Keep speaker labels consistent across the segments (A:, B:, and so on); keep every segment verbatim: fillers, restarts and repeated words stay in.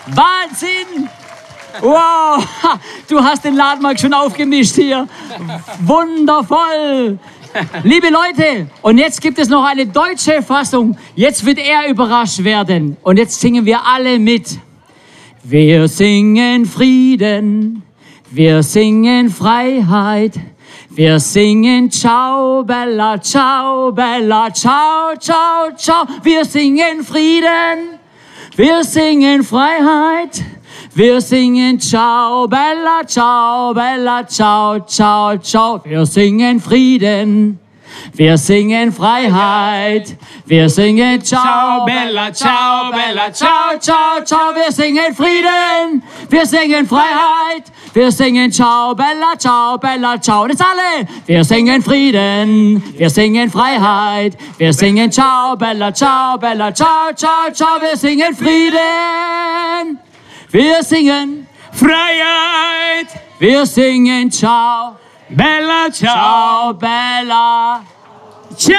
A: Wahnsinn! Wow, du hast den Laden mal schon aufgemischt hier. Wundervoll! Liebe Leute, und jetzt gibt es noch eine deutsche Fassung. Jetzt wird er überrascht werden. Und jetzt singen wir alle mit. Wir singen Frieden, wir singen Freiheit, wir singen Ciao, Bella, Ciao, Bella, Ciao, Ciao, Ciao. Wir singen Frieden, wir singen Freiheit, wir singen Ciao, Bella, Ciao, Bella, Ciao, Ciao, Ciao. Wir singen Frieden, wir singen Freiheit, wir singen Ciao, Bella, Ciao, Bella, Ciao, Ciao, Ciao. Wir singen Frieden, wir singen Freiheit, wir singen Ciao, Bella, Ciao, Bella, Ciao. Und jetzt alle. Wir singen Frieden, wir singen Freiheit, wir singen Ciao, Bella, Ciao, Bella, Ciao, Ciao, Ciao. Wir singen Frieden. Wir singen Freiheit, wir singen Ciao, Bella, Ciao, Bella, Ciao.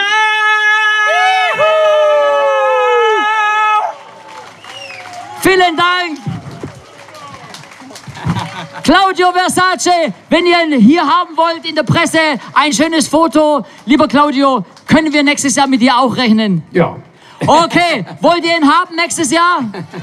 A: Vielen Dank. Claudio Versace, wenn ihr ihn hier haben wollt in der Presse, ein schönes Foto. Lieber Claudio, können wir nächstes Jahr mit dir auch rechnen?
B: Ja.
A: Okay, wollt ihr ihn haben nächstes Jahr?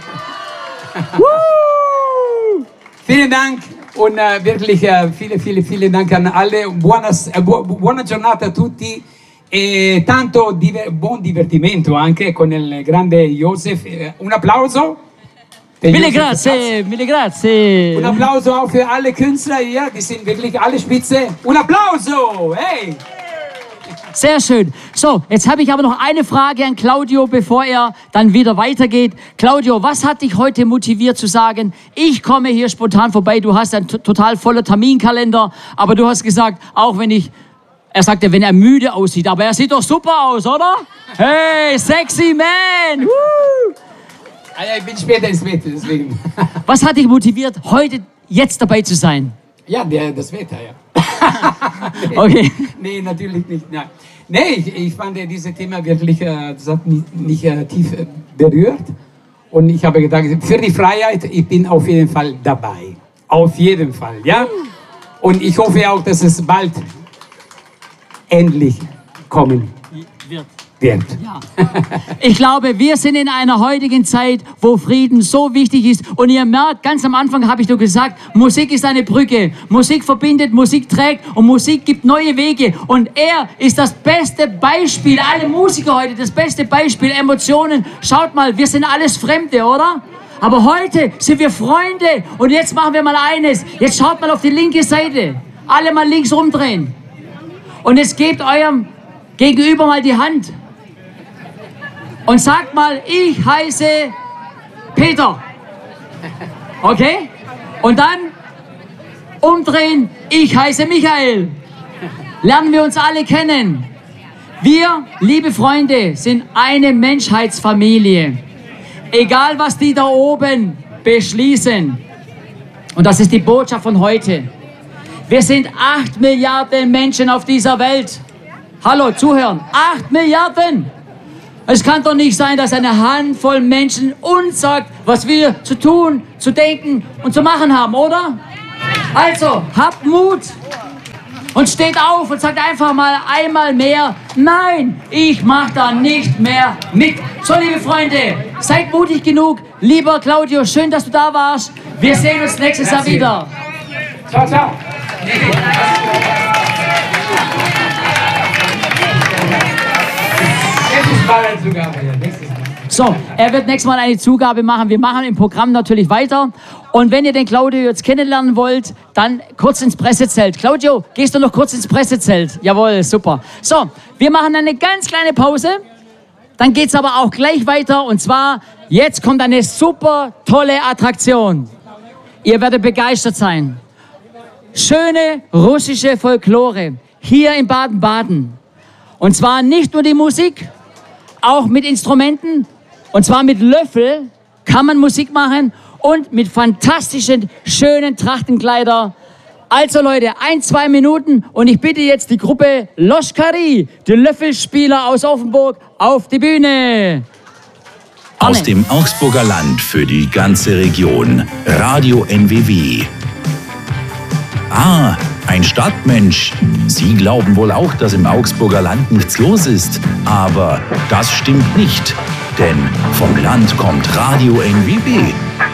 B: Vielen Dank und äh, wirklich äh, viele, viele, vielen Dank an alle. Buonas, eh, bu buona giornata a tutti e tanto diver buon divertimento anche con il grande Josef. Eh, un applauso.
A: Mille grazie, mille grazie.
B: Un applauso auch für alle Künstler hier, die sind wirklich alle spitze. Un applauso, hey!
A: Sehr schön. So, jetzt habe ich aber noch eine Frage an Claudio, bevor er dann wieder weitergeht. Claudio, was hat dich heute motiviert zu sagen, ich komme hier spontan vorbei, du hast einen total voller Terminkalender, aber du hast gesagt, auch wenn ich, er sagte, wenn er müde aussieht, aber er sieht doch super aus, oder? Hey, sexy man! Woo!
B: Ich bin später ins Bett, deswegen.
A: Was hat dich motiviert, heute, jetzt dabei zu sein?
B: Ja, der, das Wetter, ja. nee,
A: okay.
B: Nee, natürlich nicht. Nein. Nee, ich, ich fand äh, dieses Thema wirklich, äh, das hat mich nicht äh, tief äh, berührt. Und ich habe gedacht, für die Freiheit, ich bin auf jeden Fall dabei. Auf jeden Fall, ja. Und ich hoffe auch, dass es bald endlich kommen wird. wird.
A: Ja. Ich glaube, wir sind in einer heutigen Zeit, wo Frieden so wichtig ist. Und ihr merkt, ganz am Anfang habe ich doch gesagt, Musik ist eine Brücke. Musik verbindet, Musik trägt und Musik gibt neue Wege. Und er ist das beste Beispiel, alle Musiker heute, das beste Beispiel, Emotionen. Schaut mal, wir sind alles Fremde, oder? Aber heute sind wir Freunde. Und jetzt machen wir mal eines. Jetzt schaut mal auf die linke Seite. Alle mal links rumdrehen. Und jetzt gebt eurem Gegenüber mal die Hand. Und sagt mal, ich heiße Peter. Okay? Und dann umdrehen, ich heiße Michael. Lernen wir uns alle kennen. Wir, liebe Freunde, sind eine Menschheitsfamilie. Egal, was die da oben beschließen. Und das ist die Botschaft von heute. Wir sind acht Milliarden Menschen auf dieser Welt. Hallo, zuhören. acht Milliarden. Es kann doch nicht sein, dass eine Handvoll Menschen uns sagt, was wir zu tun, zu denken und zu machen haben, oder? Also, habt Mut und steht auf und sagt einfach mal einmal mehr, nein, ich mache da nicht mehr mit. So, liebe Freunde, seid mutig genug. Lieber Claudio, schön, dass du da warst. Wir sehen uns nächstes Jahr wieder.
B: Ciao, ciao.
A: So, er wird nächstes Mal eine Zugabe machen. Wir machen im Programm natürlich weiter. Und wenn ihr den Claudio jetzt kennenlernen wollt, dann kurz ins Pressezelt. Claudio, gehst du noch kurz ins Pressezelt? Jawohl, super. So, wir machen eine ganz kleine Pause. Dann geht es aber auch gleich weiter. Und zwar, jetzt kommt eine super tolle Attraktion. Ihr werdet begeistert sein. Schöne russische Folklore hier in Baden-Baden. Und zwar nicht nur die Musik, auch mit Instrumenten. Und zwar mit Löffel kann man Musik machen und mit fantastischen, schönen Trachtenkleider. Also Leute, ein, zwei Minuten und ich bitte jetzt die Gruppe Loschkari, die Löffelspieler aus Offenburg, auf die Bühne.
C: Aus dem Augsburger Land für die ganze Region. Radio N W W. Ah, ein Stadtmensch. Sie glauben wohl auch, dass im Augsburger Land nichts los ist. Aber das stimmt nicht. Denn vom Land kommt Radio N W W.